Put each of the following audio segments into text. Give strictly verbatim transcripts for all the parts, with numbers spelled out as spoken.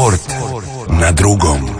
Sport na drugom.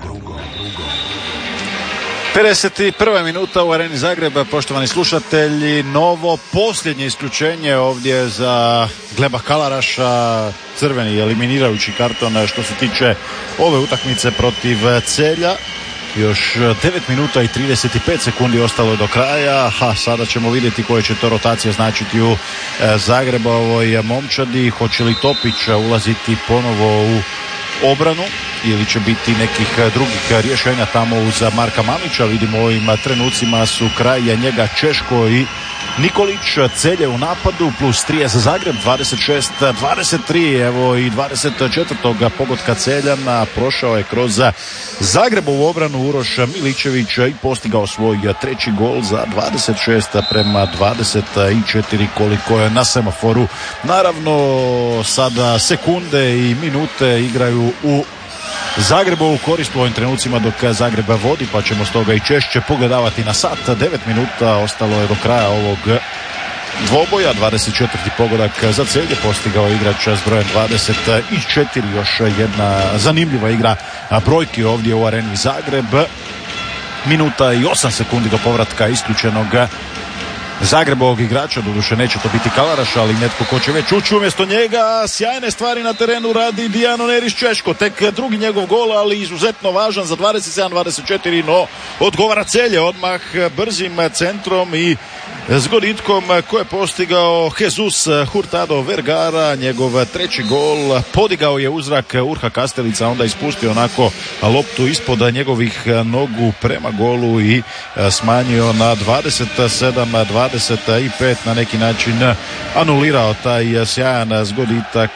pedeset prva minuta u Areni Zagreba, poštovani slušatelji, novo posljednje isključenje ovdje za Gleba Kalaraša, crveni eliminirajući karton što se tiče ove utakmice protiv Celja. Još devet minuta i trideset pet sekundi ostalo do kraja, a sada ćemo vidjeti koje će to rotacije značiti u Zagrebovoj momčadi. Hoće li Topić ulaziti ponovo u obranu ili će biti nekih drugih rješenja tamo uz Marka Mamića. Vidimo u ovim trenucima su kraj njega Češko i Nikolić. Celje u napadu, plus tri je za Zagreb, dvadeset šest dvadeset tri, evo i dvadeset četvrtog pogotka Celjana. Prošao je kroz Zagrebovu obranu Uroš Miličević i postigao svoj treći gol za dvadeset šest prema dvadeset četiri koliko je na semaforu. Naravno sada sekunde i minute igraju u Zagrebu u korist u ovim trenucima dok Zagreb vodi, pa ćemo stoga i češće pogledavati na sat. devet minuta ostalo je do kraja ovog dvoboja. dvadeset četvrti pogodak za Celje postigao igrač s brojem dvadeset četiri. Još jedna zanimljiva igra brojki ovdje u Areni Zagreb. Minuta i osam sekundi do povratka isključenog Zagrebovog igrača, doduše neće to biti Kalaraš, ali netko ko će već ući umjesto njega. Sjajne stvari na terenu radi Dijano Nerić Češko, tek drugi njegov gol, ali izuzetno važan za dvadeset sedam dvadeset četiri, no odgovara Celje odmah brzim centrom i zgoditkom koje je postigao Jesus Hurtado Vergara, njegov treći gol. Podigao je uzrak Urha Kastelica, onda ispustio onako loptu ispod njegovih nogu prema golu i smanjio na dvadeset sedam dvadeset pet, na neki način anulirao taj sjajan zgoditak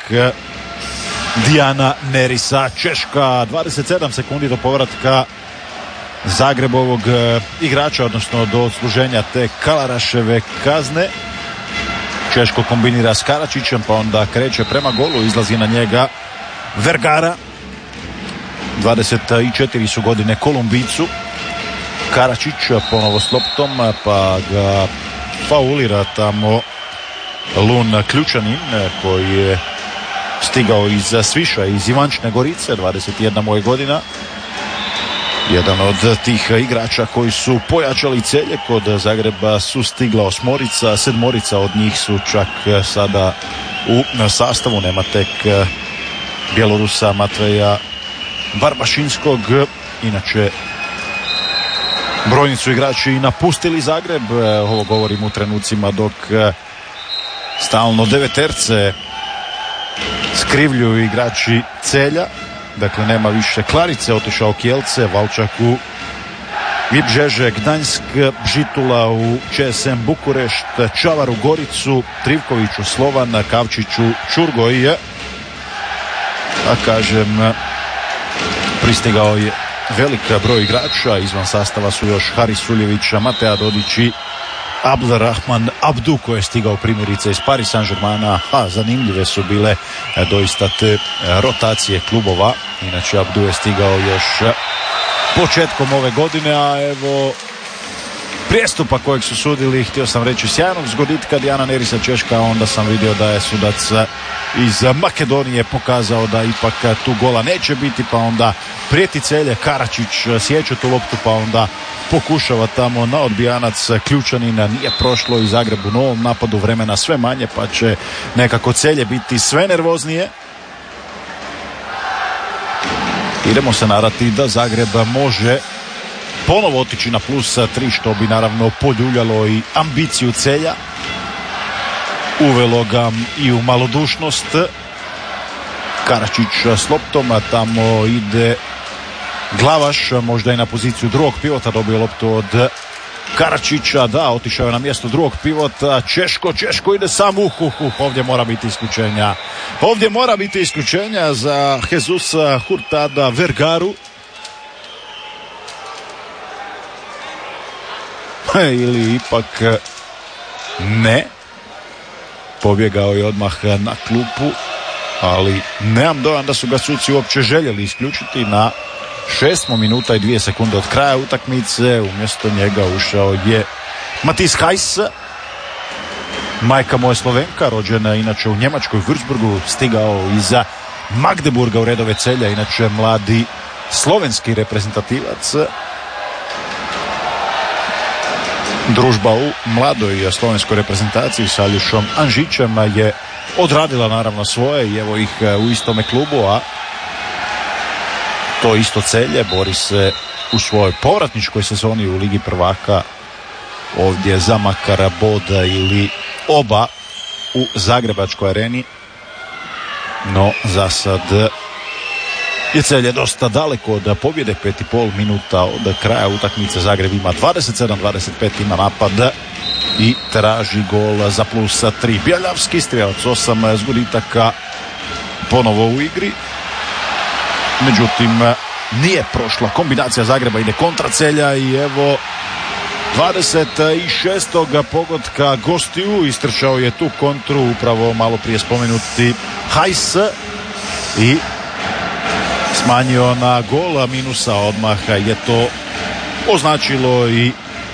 Dijana Nerisa Češka. dvadeset sedam sekundi do povratka Zagrebovog igrača, odnosno do odsluženja te Kalaraševe kazne. Češko kombinira s Karačićem, pa onda kreće prema golu, izlazi na njega Vergara. dvadeset četiri su godine Kolumbicu. Karačić ponovo s loptom, pa ga faulira tamo Lun Ključanin, koji je stigao iz Sviša, iz Ivančne Gorice, dvadeset jedna moje godina. Jedan od tih igrača koji su pojačali Celje. Kod Zagreba su stigla osmorica, sedmorica od njih su čak sada u sastavu. Nema tek Bjelorusa Matveja Barbašinskog. Inače, brojni su igrači napustili Zagreb. Ovo govorim u trenucima dok stalno deveterce skrivljuju igrači Celja. Dakle, nema više Klarice, otišao Kjelce, Valčak u Ibžeže, Gdanjsk, Bžitula u Č S M Bukurešt, Čavar u Goricu, Trivković u Slovan, Kavčić u Čurgoj. A kažem, pristigao je velik broj igrača. Izvan sastava su još Haris Suljević, Mateja Dodić i Abdurrahman Abdu, koji je stigao primjerice iz Paris Saint-Germaina. A zanimljive su bile doista te rotacije klubova. Inače, Abdu je stigao još početkom ove godine, a evo prijestupa kojeg su sudili, htio sam reći sjajnog zgoditka Dijana Nerisa Češka, onda sam vidio da je sudac iz Makedonije pokazao da ipak tu gola neće biti, pa onda prijeti Celje, Karačić sjeće tu loptu, pa onda pokušava tamo na odbijanac Ključanina, nije prošlo i Zagreb u novom napadu vremena sve manje, pa će nekako Celje biti sve nervoznije. Idemo se nadati da Zagreb može ponovo otići na plus tri, što bi naravno poljuljalo i ambiciju Celja. Uvelo ga i u malodušnost. Karačić s loptom, a tamo ide Glavaš, možda i na poziciju drugog pivota, dobio loptu od Karačića, da, otišao je na mjesto drugog pivota. Češko, Češko ide sam, uh, uh, uh, ovdje mora biti isključenja. Ovdje mora biti isključenja za Jesusa Hurtada Vergaru. Ili ipak ne. Pobjegao je odmah na klupu, ali nemam dojam da su ga suci uopće željeli isključiti. Na šest minuta i dvije sekunde od kraja utakmice umjesto njega ušao je Matis Hajs, majka moje Slovenka, rođena inače u Njemačkoj, Würzburgu, stigao iza Magdeburga u redove Celja, inače mladi slovenski reprezentativac. Družba u mladoj slovenskoj reprezentaciji sa Aljušom Anžićem je odradila naravno svoje i evo ih u istome klubu, a to isto Celje bori se u svojoj povratničkoj sezoni u Ligi prvaka ovdje za makar boda ili oba u Zagrebačkoj areni. No za sad je Celje dosta daleko od pobjede, pet i pol minuta od kraja utakmice. Zagreb ima dvadeset sedam dvadeset pet, ima napad i traži gol za plus tri. Bjeljavski strijelac, osam zgoditaka ponovo u igri. Međutim, nije prošla kombinacija Zagreba, ide kontra Celja i evo dvadeset šestog pogotka gostiju. Istrčao je tu kontru upravo malo prije spomenuti Hajs i smanjio na gol, minusa odmah je to označilo i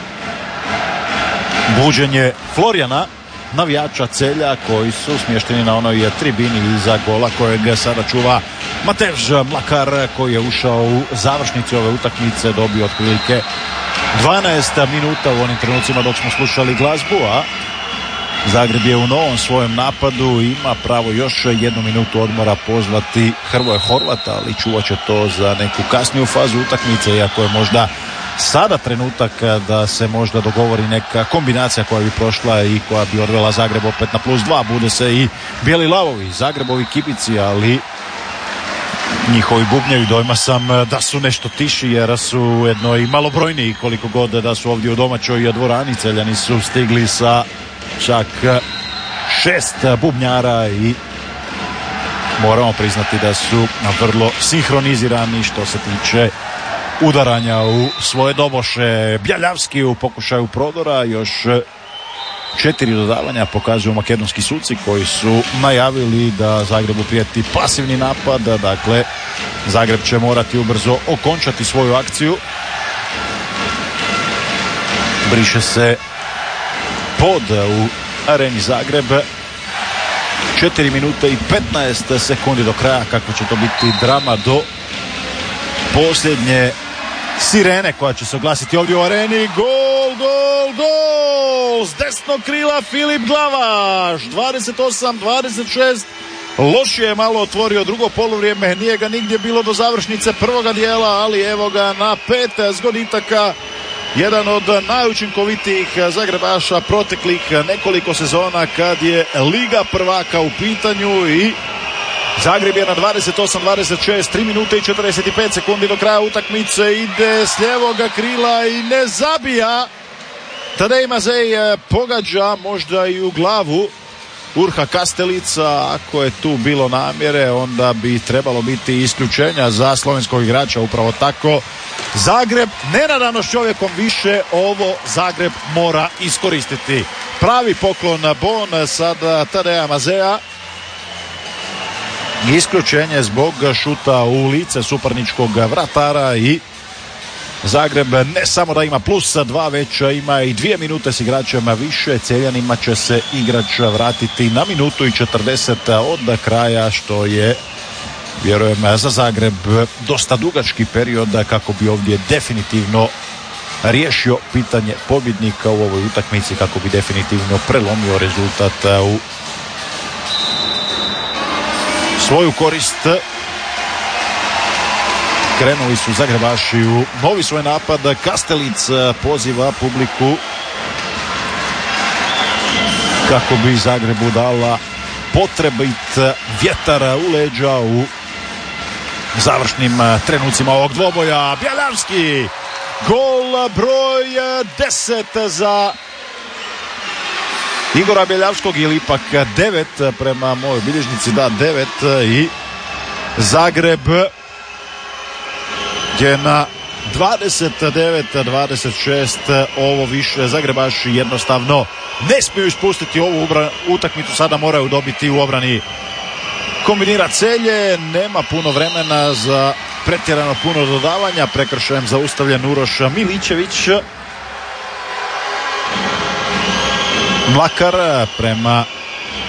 buđenje Florijana, navijača Celja koji su smješteni na onoj tribini iza gola kojeg sada čuva Matevž Mlakar, koji je ušao u završnici ove utakmice, dobio otprilike dvanaest minuta u onim trenucima dok smo slušali glazbu, a Zagreb je u novom svojem napadu, ima pravo još jednu minutu odmora pozvati Hrvoje Horvata, ali čuvat će to za neku kasniju fazu utakmice, iako je možda sada trenutak da se možda dogovori neka kombinacija koja bi prošla i koja bi odvela Zagreb opet na plus dva. Bude se i bijeli lavovi, Zagrebovi kibici, ali njihovi bubnjevi dojma sam da su nešto tiši jer su ujedno i malobrojniji, koliko god da su ovdje u domaćoj dvorani. Celjani su stigli sa čak šest bubnjara i moramo priznati da su vrlo sinhronizirani što se tiče udaranja u svoje doboše. Bjeljavski u pokušaju prodora, još četiri dodavanja pokazuju makedonski suci koji su najavili da Zagrebu prijeti pasivni napad. Dakle, Zagreb će morati ubrzo okončati svoju akciju. Briše se pod u areni Zagreb. četiri minute i petnaest sekundi do kraja. Kakva će to biti drama do posljednje sirene koja će se oglasiti ovdje u areni. Gol, gol, gol! S desnog krila Filip Glavaš. dvadeset osam dvadeset šest. Lošije je malo otvorio drugo poluvrijeme. Nije ga nigdje bilo do završnice prvoga dijela, ali evo ga na pet zgoditaka. Jedan od najučinkovitijih Zagrebaša proteklih nekoliko sezona kad je Liga prvaka u pitanju i Zagreb je na dvadeset osam dvadeset šest, tri minute i četrdeset pet sekundi do kraja utakmice, ide s lijevoga krila i ne zabija. Tadej Mazej pogađa možda i u glavu Urha Kastelica. Ako je tu bilo namjere, onda bi trebalo biti isključenja za slovenskog igrača. Upravo tako Zagreb, nenadano s čovjekom više, ovo Zagreb mora iskoristiti. Pravi poklon bon sada Tadeja Mazeja. Isključenje zbog šuta u lice suparničkog vratara i Zagreb ne samo da ima plus dva, već ima i dvije minute s igračem više. Celjanima će se igrač vratiti na minutu i četrdeset od kraja, što je, vjerujem, za Zagreb dosta dugački period kako bi ovdje definitivno riješio pitanje pobjednika u ovoj utakmici, kako bi definitivno prelomio rezultat u svoju korist. Krenuli su Zagrebaši u novi svoj napad. Kastelic poziva publiku kako bi Zagrebu dala potrebit vjetar u leđa u završnim trenucima ovog dvoboja. Bjeljavski, gol broj deset za Igora Bjeljavskog, ili ipak devet prema mojoj bilježnici, da, devet, i Zagreb je na dvadeset devet dvadeset šest. Ovo više Zagrebaši jednostavno ne smiju ispustiti ovu utakmicu, sada moraju dobiti u obrani. Kombinira Celje, nema puno vremena za pretjerano puno dodavanja. Prekršajem zaustavljen Uroš Miličević. Mlakar prema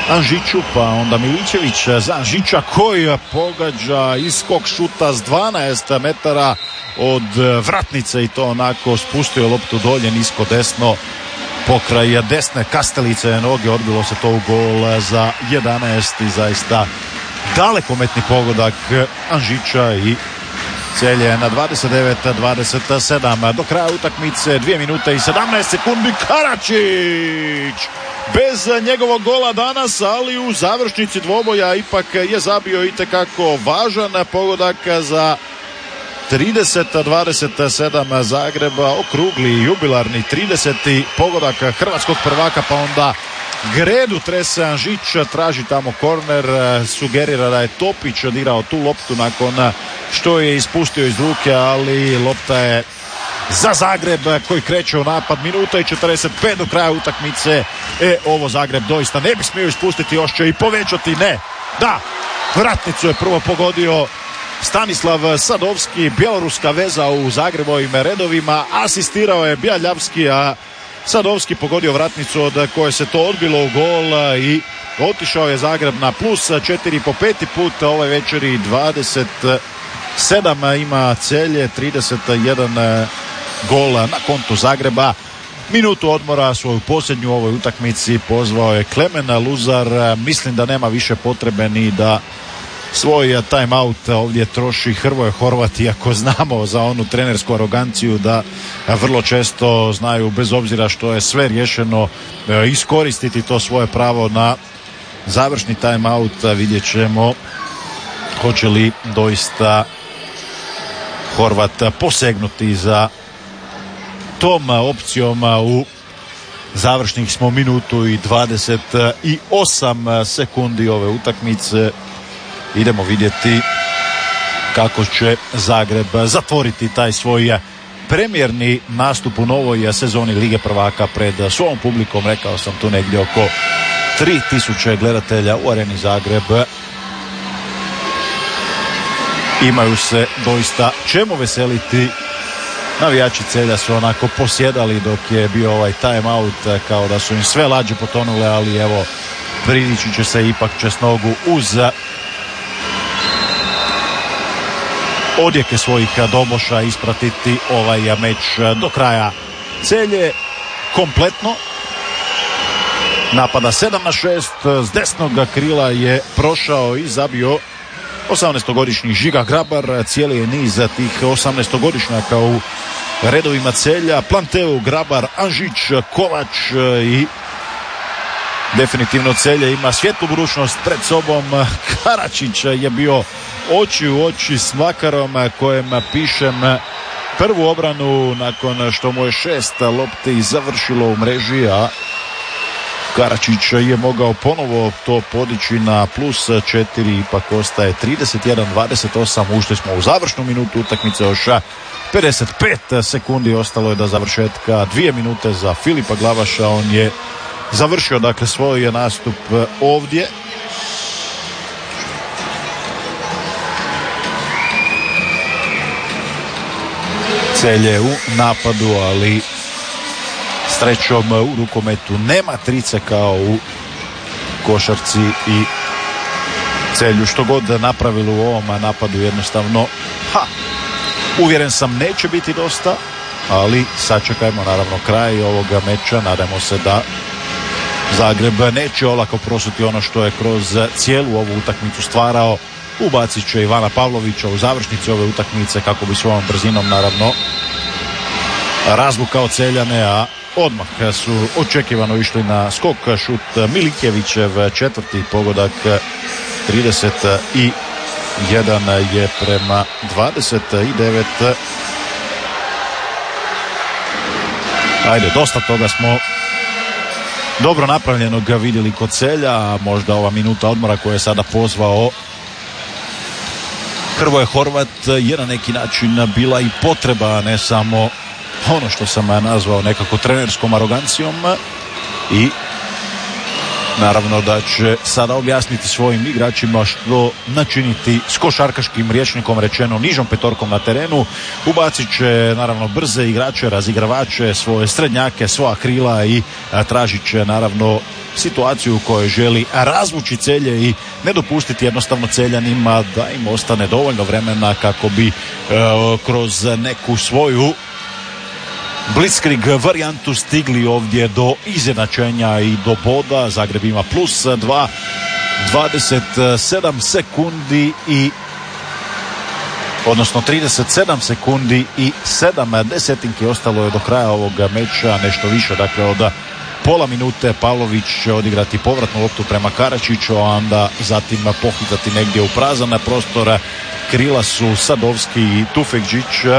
Anžiću, pa onda Milićević za Anžića koji pogađa iskok šuta s dvanaest metara od vratnice i to onako spustio loptu dolje nisko desno pokraj desne kastelice noge, odbilo se to u gol za jedanaest i zaista dalekometni pogodak Anžića i Celje na dvadeset devet dvadeset sedam. Do kraja utakmice dvije minute i sedamnaest sekundi. Karačić bez njegovog gola danas, ali u završnici dvoboja ipak je zabio itekako važan pogodak za trideset dvadeset sedam Zagreba, okrugli jubilarni trideseti pogodak hrvatskog prvaka, pa onda gredu trese Anžić, traži tamo korner, sugerira da je Topić odirao tu loptu nakon što je ispustio iz ruke, ali lopta je za Zagreb koji kreće u napad. Minuta i četrdeset pet do kraja utakmice. E, ovo Zagreb doista ne bi smio ispustiti, još će i povećati. Ne, da, vratnicu je prvo pogodio Stanislav Sadovski, bjeloruska veza u Zagrebovim redovima, asistirao je Bjeljavski, a Sadovski pogodio vratnicu od koje se to odbilo u gol i otišao je Zagreb na plus četiri po peti put ove večeri. Dvadeset sedam ima Celje, trideset jedan gol na kontu Zagreba. Minutu odmora, svoju posljednju u ovoj utakmici, pozvao je Klemen Luzar. Mislim da nema više potrebe ni da svoj time out ovdje troši Hrvoje Horvat, iako znamo za onu trenersku aroganciju da vrlo često znaju, bez obzira što je sve riješeno, iskoristiti to svoje pravo na završni time out. Vidjet ćemo hoće li doista Horvat posegnuti za tom opcijom. U završnih smo minutu i dvadeset osam sekundi ove utakmice. Idemo vidjeti kako će Zagreb zatvoriti taj svoj premijerni nastup u novoj sezoni Lige prvaka pred svom publikom. Rekao sam, tu negdje oko tri tisuće gledatelja u Areni Zagreb. Imaju se doista čemu veseliti. Navijači Celja su onako posjedali dok je bio ovaj time out, kao da su im sve lađe potonule, ali evo, pridići će se ipak česnogu uz odjeke svojih doboša ispratiti ovaj meč do kraja. Celje kompletno napada sedam na šest, s desnog krila je prošao i zabio osamnaestogodišnji Žiga Grabar. Cijeli je niz tih osamnaestogodišnjaka u redovima Celja: Planteu, Grabar, Anžić, Kovač i definitivno Celje ima svijetlu budućnost pred sobom. Karačić je bio oči u oči s Mlakarom, kojem pišem prvu obranu nakon što mu je šest lopti završilo u mreži, a Karačić je mogao ponovo to podići na plus četiri, ipak ostaje trideset jedan dvadeset osam. Ušli smo u završnu minutu utakmice, još pedeset pet sekundi ostalo je do završetka. Dvije minute za Filipa Glavaša, on je završio dakle svoj nastup ovdje. Celje u napadu, ali srećom u rukometu nema trice kao u košarci i Celju što god napravilo u ovom napadu jednostavno, ha, uvjeren sam neće biti dosta, ali sačekajmo naravno kraj ovoga meča. Nadamo se da Zagreb neće olako prosuti ono što je kroz cijelu ovu utakmicu stvarao. Ubacit će Ivana Pavlovića u završnici ove utakmice kako bi svojom brzinom naravno razvukao Celjane, a odmah su očekivano išli na skok šut Milićevićev, četvrti pogodak. Trideset jedan je prema dvadeset devet. Ajde, dosta toga smo dobro napravljenog vidjeli kod Celja, a možda ova minuta odmora koju je sada pozvao Hrvoje Horvat je na neki način bila i potreba, ne samo ono što sam nazvao nekako trenerskom arogancijom. I Naravno da će sada objasniti svojim igračima što načiniti s košarkaškim rječnikom rečeno nižom petorkom na terenu. Ubacit će naravno brze igrače, razigravače, svoje srednjake, svoja krila i a, tražit će naravno situaciju u kojoj želi razvući Celje i ne dopustiti jednostavno Celjanima da im ostane dovoljno vremena kako bi e, kroz neku svoju blitzkrieg varijantu stigli ovdje do izjednačenja i do boda. Zagreb ima plus dva, dvadeset sedam sekundi i odnosno trideset sedam sekundi i sedam desetinki ostalo je do kraja ovog meča, nešto više dakle od pola minute. Pavlović će odigrati povratnu loptu prema Karačiću, a onda zatim pohitati negdje u prazan prostor. Krila su Sadovski i Tufekđić.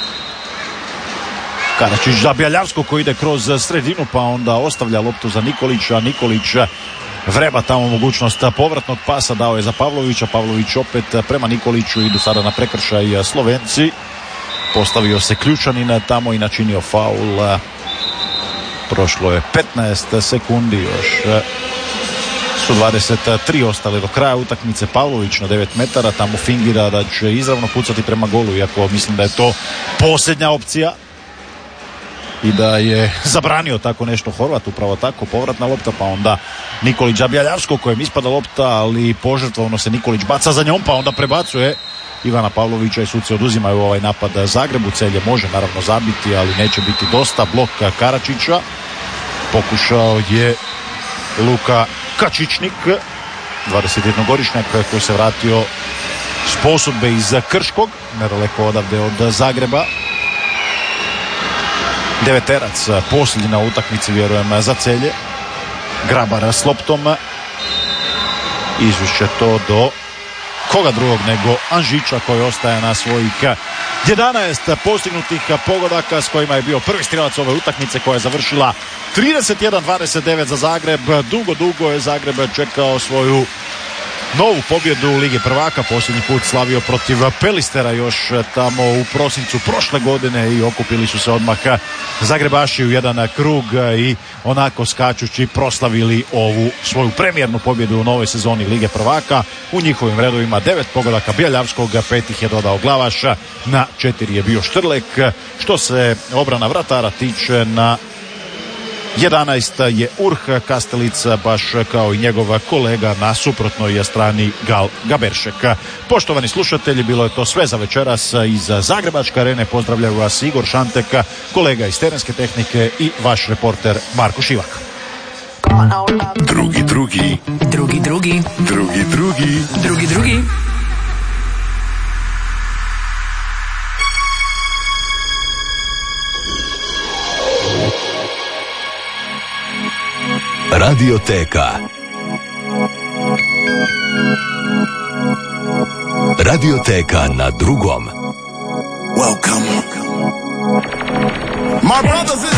Karačić za Bjeljavskog koji ide kroz sredinu pa onda ostavlja loptu za Nikolića. Nikolić vreba tamo mogućnost povratnog pasa, dao je za Pavlovića. Pavlović opet prema Nikoliću, idu sada na prekršaj Slovenci. Postavio se Ključanin tamo i načinio faul. Prošlo je petnaest sekundi, još su dvadeset tri ostale do kraja utakmice. Pavlović na devet metara tamo fingira da će izravno pucati prema golu, iako mislim da je to posljednja opcija i da je zabranio tako nešto Horvat, upravo tako, povratna lopta, pa onda Nikolić za Bjeljavskog kojem ispada lopta, ali požrtvovno se Nikolić baca za njom, pa onda prebacuje Ivana Pavlovića i suci oduzimaju ovaj napad Zagrebu. Celje može naravno zabiti, ali neće biti dosta. Blok Karačića, pokušao je Luka Kačičnik, dvadesetjednogodišnjak koji se vratio s posudbe iz Krškog, nedaleko odavde od Zagreba. Deveterac, posljednji na utakmici vjerujem za Celje. Grabar s loptom, izvišće to do koga drugog nego Anžića koji ostaje na svojih jedanaest postignutih pogodaka s kojima je bio prvi strelac ove utakmice koja je završila trideset jedan dvadeset devet za Zagreb. Dugo, dugo je Zagreb čekao svoju novu pobjedu u Ligi prvaka, posljednji put slavio protiv Pelistera još tamo u prosincu prošle godine i okupili su se odmah Zagrebaši u jedan krug i onako skačući proslavili ovu svoju premijernu pobjedu u novoj sezoni Lige prvaka. U njihovim redovima devet pogodaka Bjeljavskog, pet ih je dodao Glavaš, na četiri je bio Štrlek. Što se obrana vratara tiče, na jedanaest je Urh Kastelic, baš kao i njegov kolega na suprotnoj strani Gal Gaberšek. Poštovani slušatelji, bilo je to sve za večeras iz Zagrebačke arene. Pozdravljaju vas Igor Šantek, kolega iz terenske tehnike i vaš reporter Marko Šivak. Drugi, drugi. Drugi, drugi. Drugi, drugi. Drugi, drugi. Radioteka. Radioteka na drugom. Welcome. My brothers and